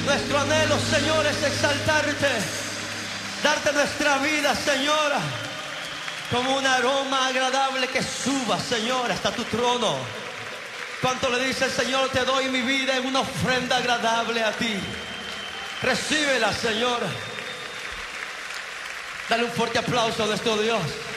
Nuestro anhelo, Señor, es exaltarte, darte nuestra vida, Señor, como un aroma agradable que suba, Señor, hasta tu trono. Cuanto le dice el Señor, te doy mi vida en una ofrenda agradable a ti. Recíbela, Señor. Dale un fuerte aplauso a nuestro Dios.